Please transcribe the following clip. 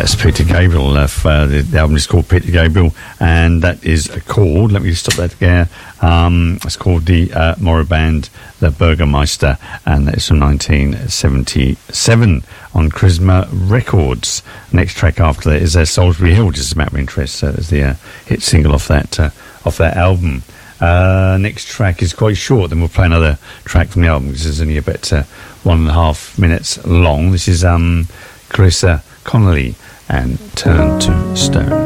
That's Peter Gabriel. The album is called Peter Gabriel, and that is called, let me just stop that again, it's called the Moriband, the Burgermeister, and it's from 1977 on Charisma Records. Next track after that is Salisbury Hill, just a matter of interest. There's the hit single off that album. Next track is quite short, then we'll play another track from the album, which is only about 1.5 minutes long. This is Carissa Connolly and Turn to Stone.